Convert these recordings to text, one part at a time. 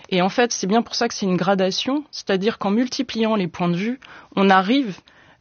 Et en fait, c'est bien pour ça que c'est une gradation, c'est-à-dire qu'en multipliant les points de vue, on arrive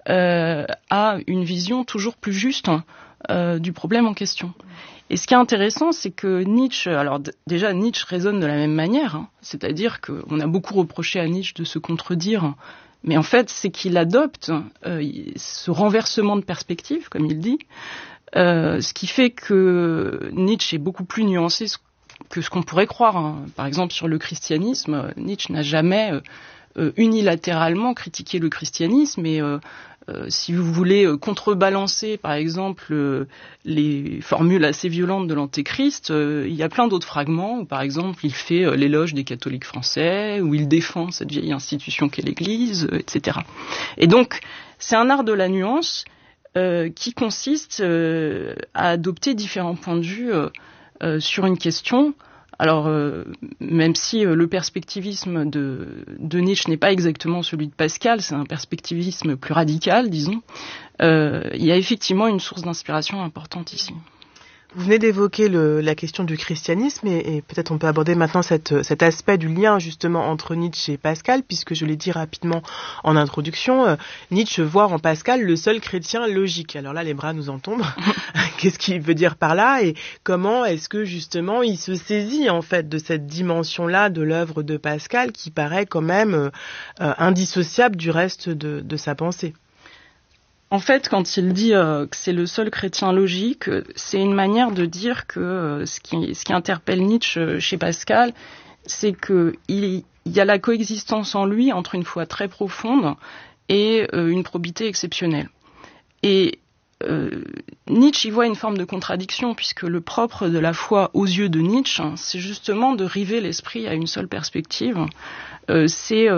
à une vision toujours plus juste du problème en question. Et ce qui est intéressant, c'est que Nietzsche, alors déjà Nietzsche raisonne de la même manière, c'est-à-dire qu'on a beaucoup reproché à Nietzsche de se contredire, mais en fait, c'est qu'il adopte ce renversement de perspective, comme il dit, ce qui fait que Nietzsche est beaucoup plus nuancé que ce qu'on pourrait croire. Par exemple, sur le christianisme, Nietzsche n'a jamais unilatéralement critiqué le christianisme, et si vous voulez contrebalancer, par exemple, les formules assez violentes de l'Antéchrist, il y a plein d'autres fragments où, par exemple, il fait l'éloge des catholiques français, où il défend cette vieille institution qu'est l'Église, etc. Et donc, c'est un art de la nuance qui consiste à adopter différents points de vue sur une question. Alors, même si le perspectivisme de Nietzsche n'est pas exactement celui de Pascal, c'est un perspectivisme plus radical, disons, il y a effectivement une source d'inspiration importante ici. Vous venez d'évoquer la question du christianisme et peut-être on peut aborder maintenant cet aspect du lien justement entre Nietzsche et Pascal, puisque je l'ai dit rapidement en introduction, Nietzsche voit en Pascal le seul chrétien logique. Alors là, les bras nous en tombent. Qu'est-ce qu'il veut dire par là et comment est-ce que justement il se saisit en fait de cette dimension-là de l'œuvre de Pascal qui paraît quand même indissociable du reste de sa pensée? En fait, quand il dit que c'est le seul chrétien logique, c'est une manière de dire que ce qui interpelle Nietzsche chez Pascal, c'est qu'il y a la coexistence en lui entre une foi très profonde et une probité exceptionnelle. Et Nietzsche y voit une forme de contradiction, puisque le propre de la foi aux yeux de Nietzsche, c'est justement de river l'esprit à une seule perspective, c'est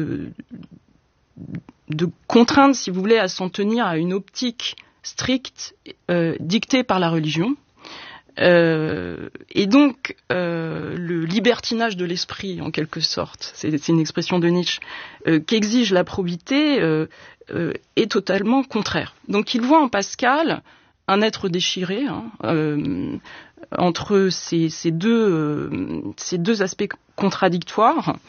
de contraindre, si vous voulez, à s'en tenir à une optique stricte dictée par la religion. Et donc, le libertinage de l'esprit, en quelque sorte, c'est une expression de Nietzsche, qu'exige la probité, est totalement contraire. Donc, il voit en Pascal un être déchiré entre ces deux aspects contradictoires.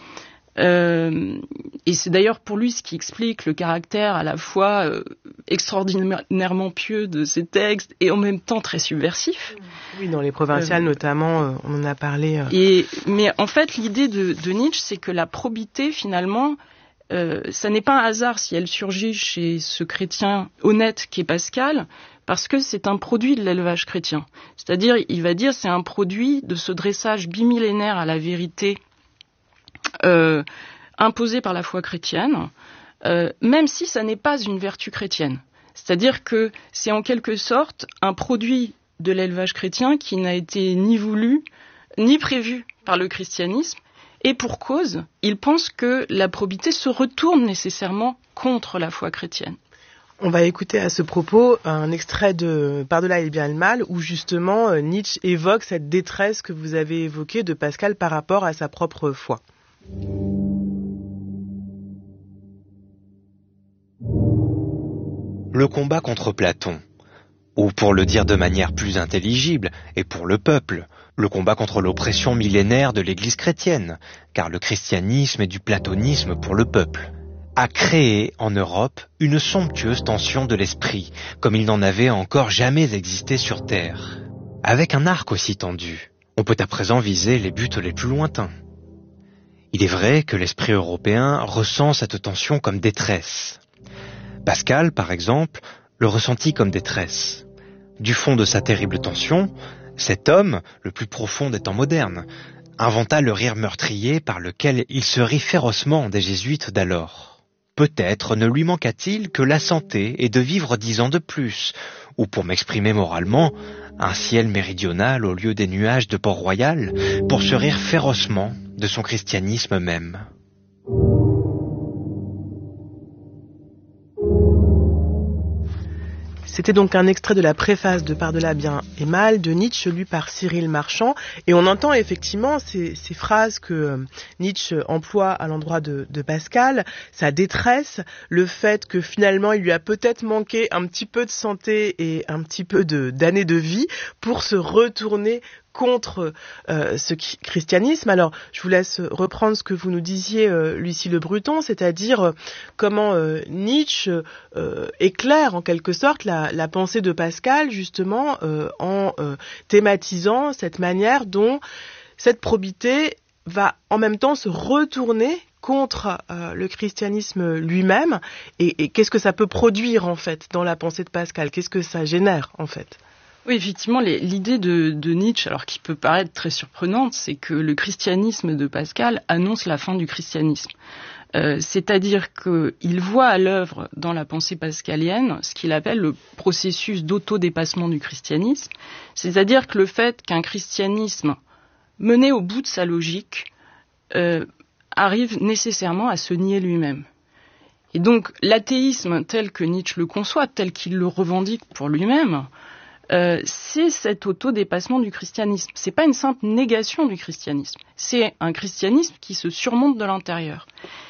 Et c'est d'ailleurs pour lui ce qui explique le caractère à la fois extraordinairement pieux de ses textes et en même temps très subversif. Oui, dans les provinciales notamment, on en a parlé. Mais en fait, l'idée de Nietzsche, c'est que la probité, finalement, ça n'est pas un hasard si elle surgit chez ce chrétien honnête qu'est Pascal, parce que c'est un produit de l'élevage chrétien. C'est-à-dire, il va dire, c'est un produit de ce dressage bimillénaire à la vérité imposée par la foi chrétienne, même si ça n'est pas une vertu chrétienne. C'est-à-dire que c'est en quelque sorte un produit de l'élevage chrétien qui n'a été ni voulu, ni prévu par le christianisme, et pour cause, il pense que la probité se retourne nécessairement contre la foi chrétienne. On va écouter à ce propos un extrait de Par-delà le bien et le mal, où justement Nietzsche évoque cette détresse que vous avez évoquée de Pascal par rapport à sa propre foi. Le combat contre Platon, ou pour le dire de manière plus intelligible, et pour le peuple, le combat contre l'oppression millénaire de l'Église chrétienne, car le christianisme est du platonisme pour le peuple, a créé en Europe une somptueuse tension de l'esprit, comme il n'en avait encore jamais existé sur Terre. Avec un arc aussi tendu, on peut à présent viser les buts les plus lointains. Il est vrai que l'esprit européen ressent cette tension comme détresse. Pascal, par exemple, le ressentit comme détresse. Du fond de sa terrible tension, cet homme, le plus profond des temps modernes, inventa le rire meurtrier par lequel il se rit férocement des jésuites d'alors. Peut-être ne lui manqua-t-il que la santé et de vivre 10 ans de plus, ou pour m'exprimer moralement, un ciel méridional au lieu des nuages de Port-Royal, pour se rire férocement de son christianisme même. C'était donc un extrait de la préface de Par-delà bien et mal de Nietzsche, lu par Cyril Marchand. Et on entend effectivement ces phrases que Nietzsche emploie à l'endroit de Pascal, sa détresse, le fait que finalement il lui a peut-être manqué un petit peu de santé et un petit peu d'années de vie pour se retourner contre ce christianisme. Alors, je vous laisse reprendre ce que vous nous disiez, Lucie Le Breton, c'est-à-dire comment Nietzsche éclaire en quelque sorte la pensée de Pascal, justement, en thématisant cette manière dont cette probité va en même temps se retourner contre le christianisme lui-même. Et qu'est-ce que ça peut produire, en fait, dans la pensée de Pascal? Qu'est-ce que ça génère, en fait? Oui, effectivement, l'idée de Nietzsche, alors qui peut paraître très surprenante, c'est que le christianisme de Pascal annonce la fin du christianisme. C'est-à-dire qu'il voit à l'œuvre dans la pensée pascalienne ce qu'il appelle le processus d'autodépassement du christianisme, c'est-à-dire que le fait qu'un christianisme mené au bout de sa logique arrive nécessairement à se nier lui-même. Et donc l'athéisme tel que Nietzsche le conçoit, tel qu'il le revendique pour lui-même, c'est cet autodépassement du christianisme. C'est pas une simple négation du christianisme. C'est un christianisme qui se surmonte de l'intérieur.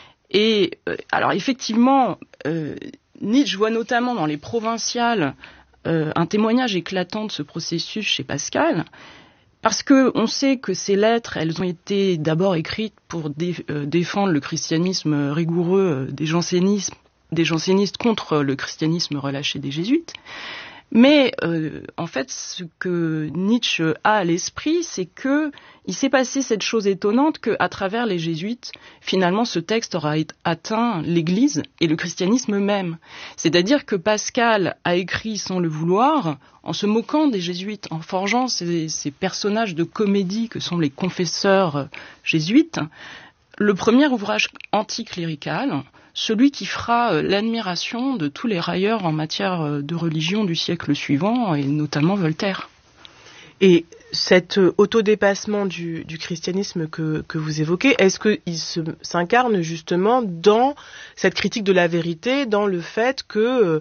Et alors effectivement, Nietzsche voit notamment dans les Provinciales un témoignage éclatant de ce processus chez Pascal, parce que on sait que ces lettres, elles ont été d'abord écrites pour défendre le christianisme rigoureux des jansénistes contre le christianisme relâché des jésuites. Mais en fait, ce que Nietzsche a à l'esprit, c'est que il s'est passé cette chose étonnante qu'à travers les jésuites, finalement, ce texte aura atteint l'Église et le christianisme même. C'est-à-dire que Pascal a écrit sans le vouloir, en se moquant des jésuites, en forgeant ces personnages de comédie que sont les confesseurs jésuites, le premier ouvrage anticlérical, celui qui fera l'admiration de tous les railleurs en matière de religion du siècle suivant, et notamment Voltaire. Et cet autodépassement du christianisme que vous évoquez, est-ce qu'il s'incarne justement dans cette critique de la vérité, dans le fait que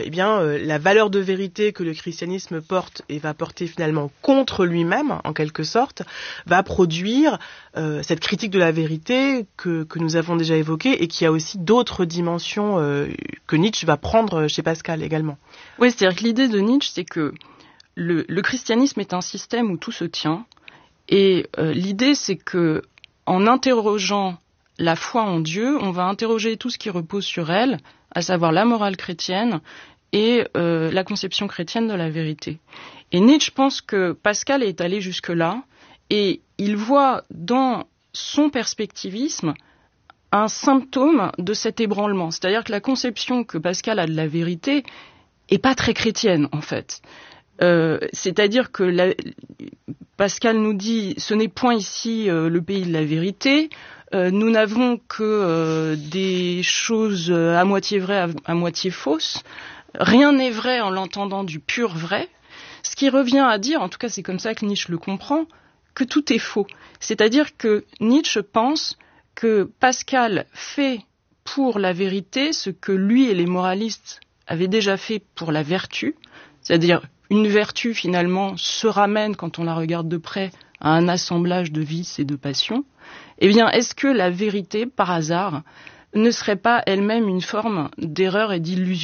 la valeur de vérité que le christianisme porte et va porter finalement contre lui-même, en quelque sorte, va produire cette critique de la vérité que nous avons déjà évoquée et qui a aussi d'autres dimensions que Nietzsche va prendre chez Pascal également. Oui, c'est-à-dire que l'idée de Nietzsche, c'est que le christianisme est un système où tout se tient, et l'idée c'est que en interrogeant la foi en Dieu, on va interroger tout ce qui repose sur elle, à savoir la morale chrétienne et la conception chrétienne de la vérité. Et Nietzsche pense que Pascal est allé jusque-là, et il voit dans son perspectivisme un symptôme de cet ébranlement. C'est-à-dire que la conception que Pascal a de la vérité est pas très chrétienne, en fait. C'est-à-dire que Pascal nous dit ce n'est point ici le pays de la vérité, nous n'avons que des choses à moitié vraies, à moitié fausses, rien n'est vrai en l'entendant du pur vrai, ce qui revient à dire, en tout cas c'est comme ça que Nietzsche le comprend, que tout est faux. C'est-à-dire que Nietzsche pense que Pascal fait pour la vérité ce que lui et les moralistes avaient déjà fait pour la vertu, c'est-à-dire une vertu, finalement, se ramène, quand on la regarde de près, à un assemblage de vices et de passions. Eh bien, est-ce que la vérité, par hasard, ne serait pas elle-même une forme d'erreur et d'illusion ?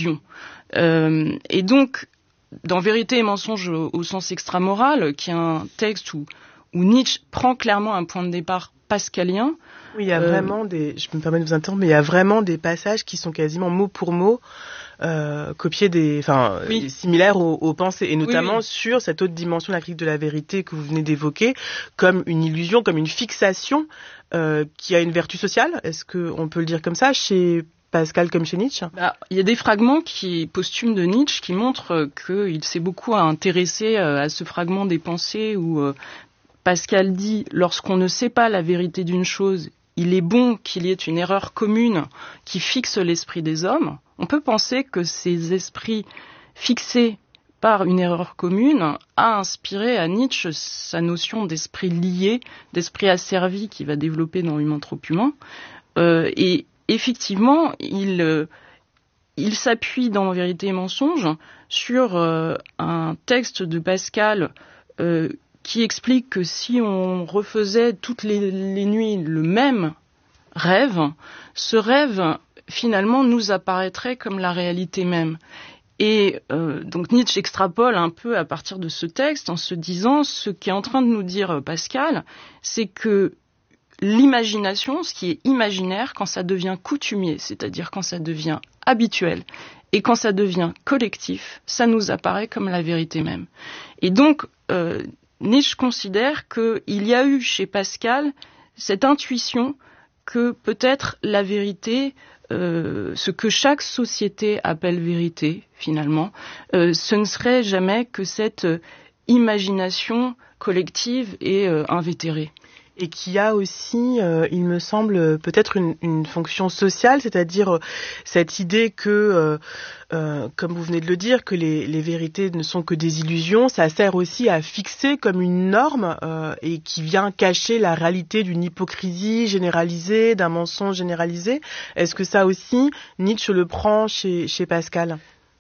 Et donc, dans Vérité et mensonge au sens extramoral, qui est un texte où Nietzsche prend clairement un point de départ pascalien. Oui, il y a vraiment je me permets de vous interrompre, mais il y a vraiment des passages qui sont quasiment mot pour mot copiés similaires aux pensées, et notamment sur cette autre dimension de la critique de la vérité que vous venez d'évoquer, comme une illusion, comme une fixation qui a une vertu sociale. Est-ce qu'on peut le dire comme ça chez Pascal comme chez Nietzsche? Il y a des fragments posthumes de Nietzsche qui montrent qu'il s'est beaucoup intéressé à ce fragment des pensées où Pascal dit « Lorsqu'on ne sait pas la vérité d'une chose, il est bon qu'il y ait une erreur commune qui fixe l'esprit des hommes ». On peut penser que ces esprits fixés par une erreur commune a inspiré à Nietzsche sa notion d'esprit lié, d'esprit asservi qu'il va développer dans Humain trop humain. Et effectivement, il s'appuie dans Vérité et mensonge sur un texte de Pascal qui explique que si on refaisait toutes les nuits le même rêve, ce rêve finalement nous apparaîtrait comme la réalité même. Et donc Nietzsche extrapole un peu à partir de ce texte en se disant ce qu'est en train de nous dire Pascal, c'est que l'imagination, ce qui est imaginaire, quand ça devient coutumier, c'est-à-dire quand ça devient habituel, et quand ça devient collectif, ça nous apparaît comme la vérité même. Et donc, Nietzsche considère qu'il y a eu chez Pascal cette intuition que peut-être la vérité, ce que chaque société appelle vérité, finalement, ce ne serait jamais que cette imagination collective et invétérée. Et qui a aussi, il me semble, peut-être une fonction sociale, c'est-à-dire cette idée que, comme vous venez de le dire, que les vérités ne sont que des illusions, ça sert aussi à fixer comme une norme et qui vient cacher la réalité d'une hypocrisie généralisée, d'un mensonge généralisé. Est-ce que ça aussi, Nietzsche le prend chez Pascal ?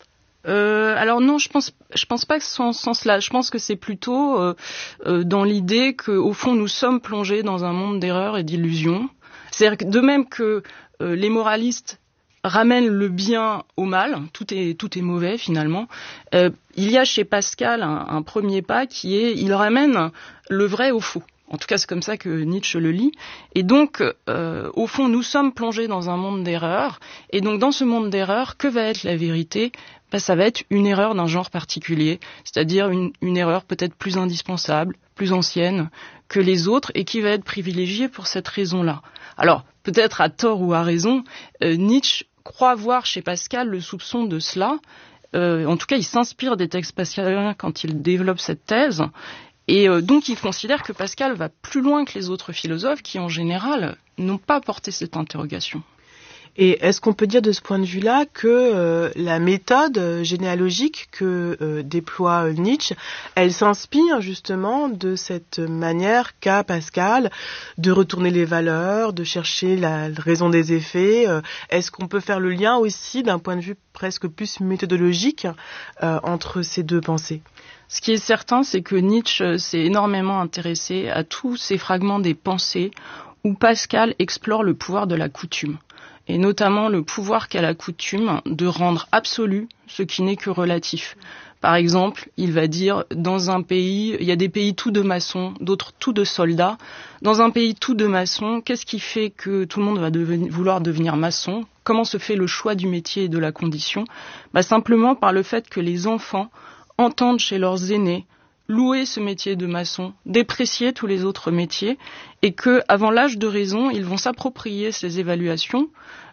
Alors non, je pense pas que ce soit en ce sens-là. Je pense que c'est plutôt dans l'idée qu'au fond nous sommes plongés dans un monde d'erreurs et d'illusions. C'est-à-dire que de même que les moralistes ramènent le bien au mal, tout est mauvais finalement. Il y a chez Pascal un premier pas qui est, il ramène le vrai au faux. En tout cas, c'est comme ça que Nietzsche le lit. Et donc, au fond, nous sommes plongés dans un monde d'erreurs. Et donc, dans ce monde d'erreurs, que va être la vérité ? Ça va être une erreur d'un genre particulier, c'est-à-dire une erreur peut-être plus indispensable, plus ancienne que les autres, et qui va être privilégiée pour cette raison-là. Alors, peut-être à tort ou à raison, Nietzsche croit voir chez Pascal le soupçon de cela. En tout cas, il s'inspire des textes pascaliens quand il développe cette thèse. Et donc, il considère que Pascal va plus loin que les autres philosophes qui, en général, n'ont pas porté cette interrogation. Et est-ce qu'on peut dire de ce point de vue-là que la méthode généalogique que déploie Nietzsche, elle s'inspire justement de cette manière qu'a Pascal de retourner les valeurs, de chercher la raison des effets ? Est-ce qu'on peut faire le lien aussi d'un point de vue presque plus méthodologique entre ces deux pensées ? Ce qui est certain, c'est que Nietzsche s'est énormément intéressé à tous ces fragments des pensées où Pascal explore le pouvoir de la coutume, et notamment le pouvoir qu'a la coutume de rendre absolu ce qui n'est que relatif. Par exemple, il va dire, dans un pays, il y a des pays tout de maçons, d'autres tout de soldats. Dans un pays tout de maçons, qu'est-ce qui fait que tout le monde va vouloir devenir maçon ? Comment se fait le choix du métier et de la condition ? Simplement par le fait que les enfants entendent chez leurs aînés louer ce métier de maçon, déprécier tous les autres métiers, et que, avant l'âge de raison, ils vont s'approprier ces évaluations,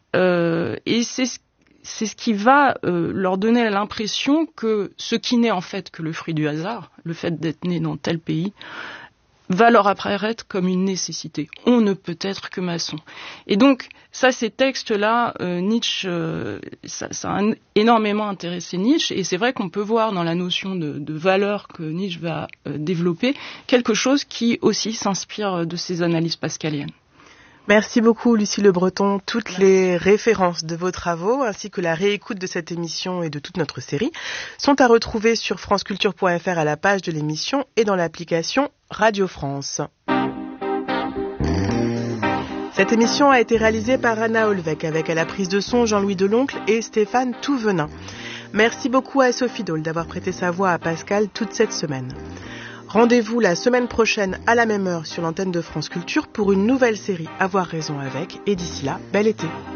et c'est ce qui va leur donner l'impression que ce qui n'est en fait que le fruit du hasard, le fait d'être né dans tel pays, va leur apparaître comme une nécessité. On ne peut être que maçon. Et donc, ces textes-là, Nietzsche, ça a énormément intéressé Nietzsche, et c'est vrai qu'on peut voir dans la notion de valeur que Nietzsche va développer quelque chose qui aussi s'inspire de ces analyses pascaliennes. Merci beaucoup Lucie Le Breton. Toutes les références de vos travaux ainsi que la réécoute de cette émission et de toute notre série sont à retrouver sur franceculture.fr à la page de l'émission et dans l'application Radio France. Cette émission a été réalisée par Anna Olvec avec à la prise de son Jean-Louis Deloncle et Stéphane Touvenin. Merci beaucoup à Sophie Dole d'avoir prêté sa voix à Pascal toute cette semaine. Rendez-vous la semaine prochaine à la même heure sur l'antenne de France Culture pour une nouvelle série Avoir raison avec, et d'ici là, bel été.